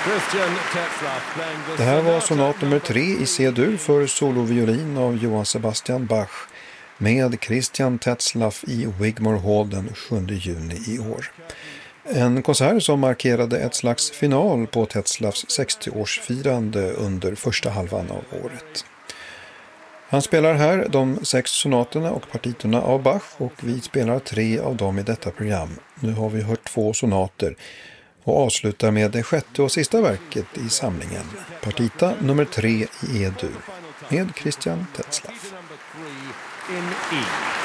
Det här var sonat nummer 3 i C-dur för soloviolin av Johann Sebastian Bach med Christian Tetzlaff i Wigmore Hall den 7 juni i år. En konsert som markerade ett slags final på Tetzlaffs 60-årsfirande under första halvan av året. Han spelar här de 6 sonaterna och partitorna av Bach och vi spelar 3 av dem i detta program. Nu har vi hört 2 sonater och avslutar med det 6:e och sista verket i samlingen, partita nummer 3 i E-dur med Christian Tetzlaff. in E.